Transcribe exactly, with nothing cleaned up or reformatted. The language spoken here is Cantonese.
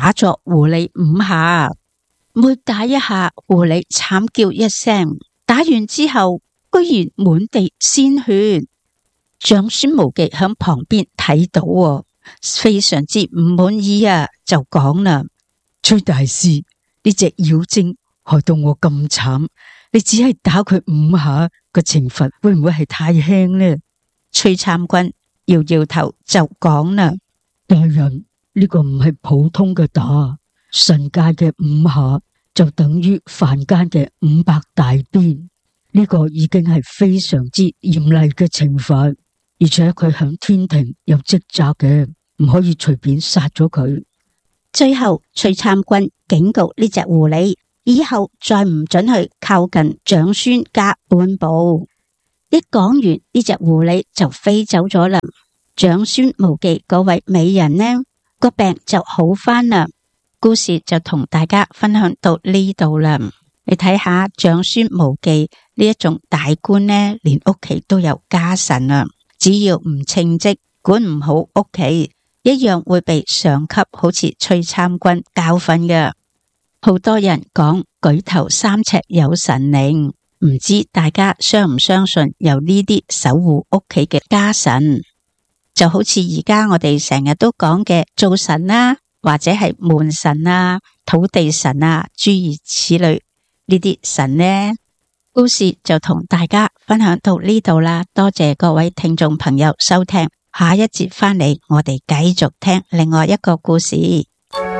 打咗狐狸五下，每打一下，狐狸慘叫一聲，打完之後居然滿地鮮血。長孫無忌響旁邊睇到，非常之唔滿意啊，就講啦：崔大師，呢隻妖精害到我咁慘，你只係打佢五下，個懲罰會唔會係太輕呢？崔參軍搖搖頭就講啦：大人，呢個唔係普通嘅打，神界嘅五下就等於凡間嘅五百大鞭，呢個已經係非常之嚴厲嘅懲罰，而且佢響天庭有職責嘅，唔可以隨便殺咗佢。最後崔參軍警告呢隻狐狸，以後再唔准去靠近長孫家半步。一講完，呢隻狐狸就飛走咗啦。長孫無忌嗰位美人呢，個病就好返啦。故事就同大家分享到呢度啦。你睇下長孫無忌呢一種大官呢，連屋企都有家臣啊，只要唔稱職，管唔好屋企，一樣會被上級好似崔參軍教訓嘅。好多人講舉頭三尺有神靈，唔知大家相唔相信有呢啲守護屋企嘅家臣？就好似而家我哋成日都講嘅灶神啦，或者係門神啊、土地神啊，諸如此類呢啲神呢。故事就同大家分享到呢度啦，多謝各位聽眾朋友收聽，下一節返嚟我哋繼續聽另外一個故事。